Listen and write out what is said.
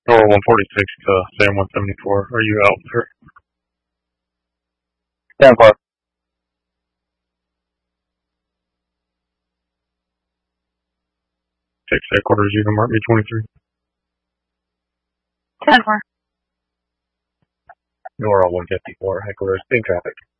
Or 146 to Sam 174. Are you out, sir? 10-4. Text headquarters, you can mark me 23. 10-4. Nora 154, headquarters, ping traffic.